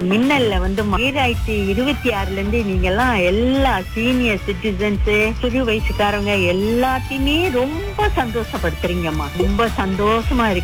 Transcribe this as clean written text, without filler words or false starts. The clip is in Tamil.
மின்னல்ல வந்து 2026ல இருந்து நீங்க எல்லாம் எல்லா சீனியர் சிட்டிசன்ஸ், சிறு வயசுக்காரங்க எல்லாத்தையுமே ரொம்ப சந்தோஷப்படுத்துறீங்கம்மா. ரொம்ப சந்தோஷமா இருக்கு.